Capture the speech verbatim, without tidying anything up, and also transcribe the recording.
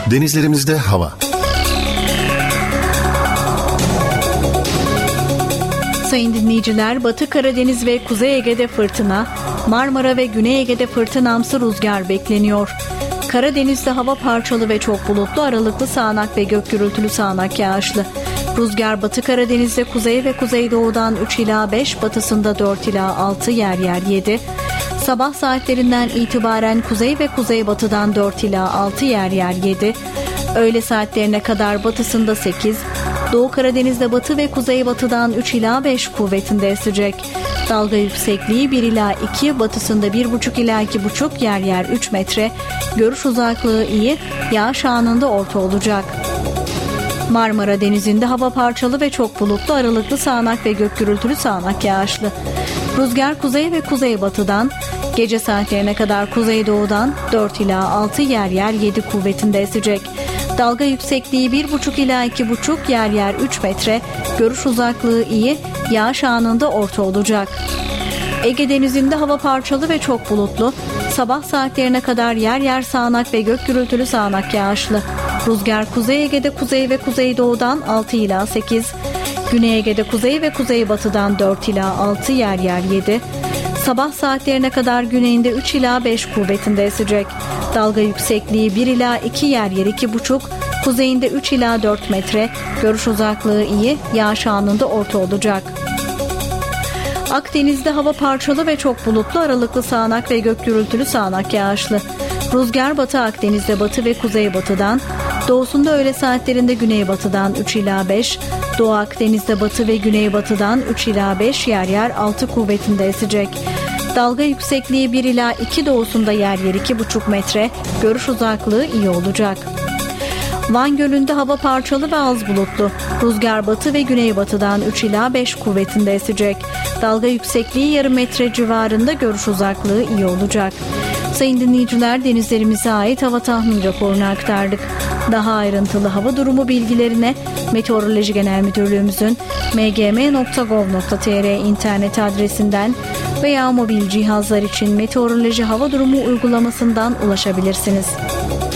Denizlerimizde hava. Sayın dinleyiciler, Batı Karadeniz ve Kuzey Ege'de fırtına, Marmara ve Güney Ege'de fırtınamsı rüzgar bekleniyor. Karadeniz'de hava parçalı ve çok bulutlu, aralıklı sağanak ve gök gürültülü sağanak yağışlı. Rüzgar Batı Karadeniz'de kuzey ve kuzeydoğudan üç ila beş, batısında dört ila altı, yer yer yedi. Sabah saatlerinden itibaren kuzey ve kuzeybatıdan dört ila altı, yer yer yedi. Öğle saatlerine kadar batısında sekiz, Doğu Karadeniz'de batı ve kuzeybatıdan üç ila beş kuvvetinde esecek. Dalga yüksekliği bir ila iki, batısında bir buçuk ila iki buçuk, yer yer üç metre. Görüş uzaklığı iyi, yağış anında orta olacak. Marmara Denizi'nde hava parçalı ve çok bulutlu, aralıklı sağanak ve gök gürültülü sağanak yağışlı. Rüzgar kuzey ve kuzeybatıdan, gece saatlerine kadar kuzeydoğudan dört ila altı, yer yer yedi kuvvetinde esecek. Dalga yüksekliği bir buçuk ila iki buçuk, yer yer üç metre. Görüş uzaklığı iyi, yağış anında orta olacak. Ege Denizi'nde hava parçalı ve çok bulutlu. Sabah saatlerine kadar yer yer sağanak ve gök gürültülü sağanak yağışlı. Rüzgar Kuzey Ege'de kuzey ve kuzeydoğudan altı ila sekiz. Güney Ege'de kuzey ve kuzeybatıdan dört ila altı, yer yer yedi. Sabah saatlerine kadar güneyinde üç ila beş kuvvetinde esecek. Dalga yüksekliği bir ila iki, yer yer iki buçuk. Kuzeyinde üç ila dört metre. Görüş uzaklığı iyi, yağış anında orta olacak. Akdeniz'de hava parçalı ve çok bulutlu, aralıklı sağanak ve gök gürültülü sağanak yağışlı. Rüzgar Batı Akdeniz'de batı ve kuzeybatıdan, doğusunda öğle saatlerinde güneybatıdan üç ila beş, Doğu Akdeniz'de batı ve güneybatıdan üç ila beş, yer yer altı kuvvetinde esecek. Dalga yüksekliği bir ila iki, doğusunda yer yer iki buçuk metre. Görüş uzaklığı iyi olacak. Van Gölü'nde hava parçalı ve az bulutlu. Rüzgar batı ve güneybatıdan üç ila beş kuvvetinde esecek. Dalga yüksekliği yarım metre civarında, görüş uzaklığı iyi olacak. Sayın dinleyiciler, denizlerimize ait hava tahmin raporunu aktardık. Daha ayrıntılı hava durumu bilgilerine Meteoroloji Genel Müdürlüğümüzün m g m nokta gov nokta t r internet adresinden veya mobil cihazlar için meteoroloji hava durumu uygulamasından ulaşabilirsiniz.